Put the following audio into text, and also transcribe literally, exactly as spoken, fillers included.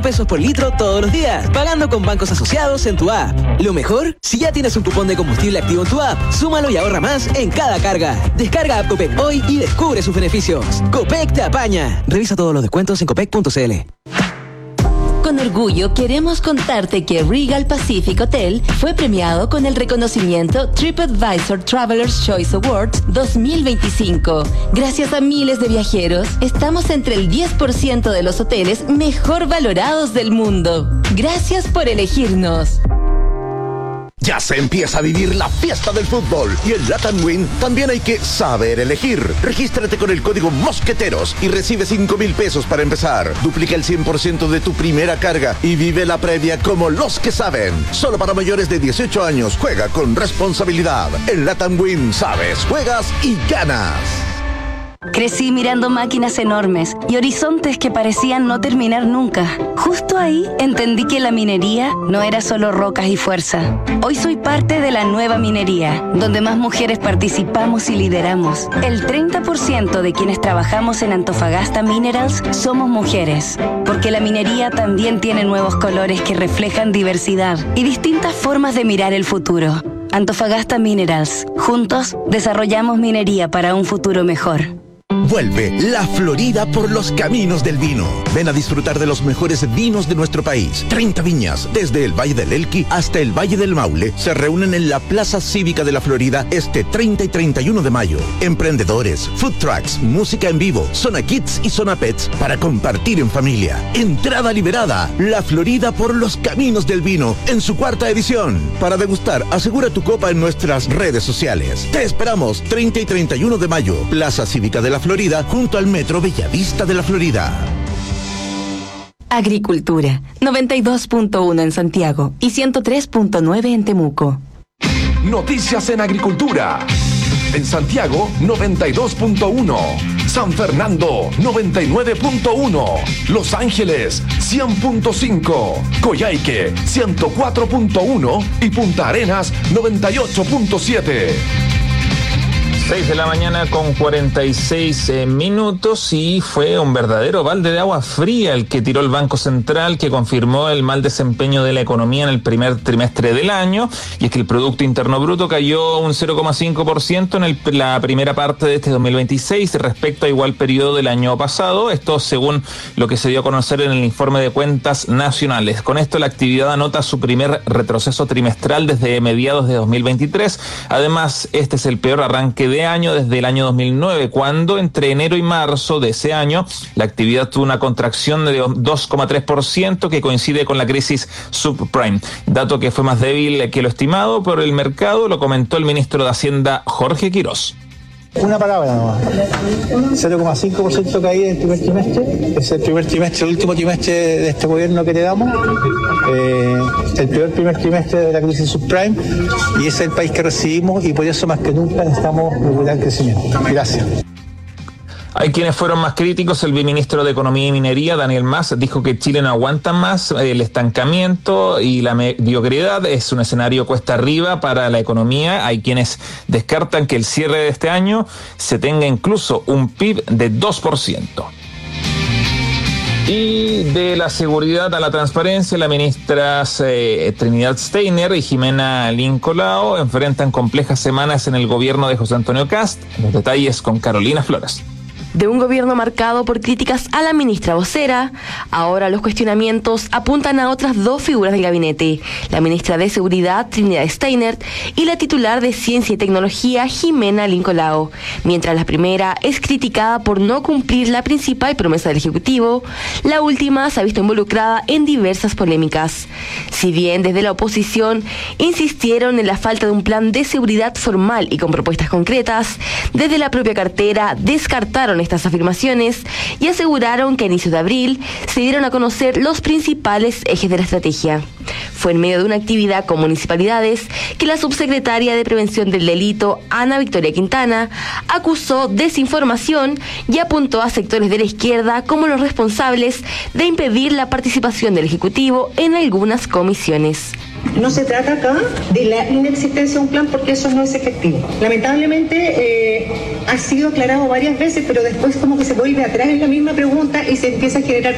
pesos por litro todos los días, pagando con bancos asociados en tu app. Lo mejor, si ya tienes un cupón de combustible activo en tu app, súmalo y ahorra más en cada carga. Descarga App Copec hoy y descubre sus beneficios. Copec te apaña. Revisa todos los descuentos en copec punto c l. Con orgullo queremos contarte que Regal Pacific Hotel fue premiado con el reconocimiento TripAdvisor Traveler's Choice Awards dos mil veinticinco. Gracias a miles de viajeros, estamos entre el diez por ciento de los hoteles mejor valorados del mundo. Gracias por elegirnos. Ya se empieza a vivir la fiesta del fútbol y en Latam Win también hay que saber elegir. Regístrate con el código Mosqueteros y recibe cinco mil pesos para empezar. Duplica el cien por ciento de tu primera carga y vive la previa como los que saben. Solo para mayores de dieciocho años. Juega con responsabilidad. En Latam Win sabes, juegas y ganas. Crecí mirando máquinas enormes y horizontes que parecían no terminar nunca. Justo ahí entendí que la minería no era solo rocas y fuerza. Hoy soy parte de la nueva minería, donde más mujeres participamos y lideramos. El treinta por ciento de quienes trabajamos en Antofagasta Minerals somos mujeres, porque la minería también tiene nuevos colores que reflejan diversidad y distintas formas de mirar el futuro. Antofagasta Minerals. Juntos desarrollamos minería para un futuro mejor. Vuelve la Florida por los caminos del vino. Ven a disfrutar de los mejores vinos de nuestro país. treinta viñas, desde el Valle del Elqui hasta el Valle del Maule, se reúnen en la Plaza Cívica de la Florida este treinta y treinta y uno de mayo. Emprendedores, food trucks, música en vivo, zona kids y zona pets para compartir en familia. Entrada liberada. La Florida por los caminos del vino en su cuarta edición. Para degustar, asegura tu copa en nuestras redes sociales. Te esperamos treinta y treinta y uno de mayo. Plaza Cívica de la Florida, junto al Metro Bellavista de la Florida. Agricultura, noventa y dos punto uno en Santiago y ciento tres punto nueve en Temuco. Noticias en agricultura. En Santiago, noventa y dos punto uno. San Fernando, noventa y nueve punto uno. Los Ángeles, cien punto cinco. Coyhaique, ciento cuatro punto uno. Y Punta Arenas, noventa y ocho punto siete. seis de la mañana con cuarenta y seis eh, minutos y fue un verdadero balde de agua fría el que tiró el Banco Central, que confirmó el mal desempeño de la economía en el primer trimestre del año, y es que el Producto Interno Bruto cayó un cero coma cinco por ciento en el, la primera parte de este dos mil veintiséis respecto a igual periodo del año pasado, esto según lo que se dio a conocer en el informe de cuentas nacionales. Con esto la actividad anota su primer retroceso trimestral desde mediados de dos mil veintitrés, además este es el peor arranque de año desde el año dos mil nueve, cuando entre enero y marzo de ese año la actividad tuvo una contracción de dos coma tres por ciento que coincide con la crisis subprime, dato que fue más débil que lo estimado por el mercado, lo comentó el ministro de Hacienda Jorge Quirós. Una palabra nomás, cero coma cinco por ciento caída en el primer trimestre, es el primer trimestre, el último trimestre de este gobierno que le damos, eh, el peor primer trimestre de la crisis subprime, y ese es el país que recibimos y por eso más que nunca necesitamos recuperar el crecimiento. Gracias. Hay quienes fueron más críticos. El viceministro de Economía y Minería, Daniel Mas, dijo que Chile no aguanta más el estancamiento y la mediocridad. Es un escenario cuesta arriba para la economía. Hay quienes descartan que el cierre de este año se tenga incluso un P I B de dos por ciento. Y de la seguridad a la transparencia, las ministras eh, Trinidad Steiner y Jimena Lincolao enfrentan complejas semanas en el gobierno de José Antonio Kast. Los detalles con Carolina Flores. De un gobierno marcado por críticas a la ministra vocera, ahora los cuestionamientos apuntan a otras dos figuras del gabinete, la ministra de Seguridad, Trinidad Steiner, y la titular de Ciencia y Tecnología, Jimena Lincolao. Mientras la primera es criticada por no cumplir la principal promesa del Ejecutivo, la última se ha visto involucrada en diversas polémicas. Si bien desde la oposición insistieron en la falta de un plan de seguridad formal y con propuestas concretas, desde la propia cartera descartaron estas afirmaciones y aseguraron que a inicios de abril se dieron a conocer los principales ejes de la estrategia. Fue en medio de una actividad con municipalidades que la subsecretaria de Prevención del Delito, Ana Victoria Quintana, acusó desinformación y apuntó a sectores de la izquierda como los responsables de impedir la participación del Ejecutivo en algunas comisiones. No se trata acá de la inexistencia de un plan porque eso no es efectivo. Lamentablemente eh, ha sido aclarado varias veces, pero después como que se vuelve atrás en la misma pregunta y se empieza a generar